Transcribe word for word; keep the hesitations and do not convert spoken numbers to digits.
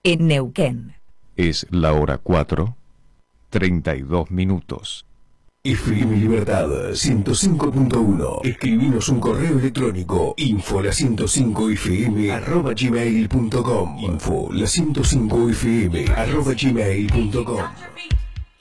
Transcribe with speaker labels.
Speaker 1: en Neuquén.
Speaker 2: Es la hora cuatro, treinta y dos minutos.
Speaker 3: F M Libertad ciento cinco punto uno. Escribinos un correo electrónico info la ciento cinco f m arroba gmail punto com. Info la ciento cinco f m arroba gmail punto com.